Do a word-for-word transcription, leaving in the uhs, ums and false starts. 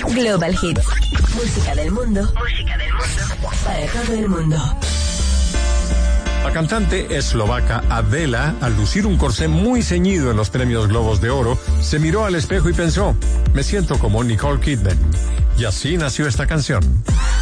Global Hits. Música del mundo. Música del mundo. Para todo el mundo. La cantante eslovaca Adela, al lucir un corsé muy ceñido en los premios Globos de Oro, se miró al espejo y pensó: me siento como Nicole Kidman. Y así nació esta canción.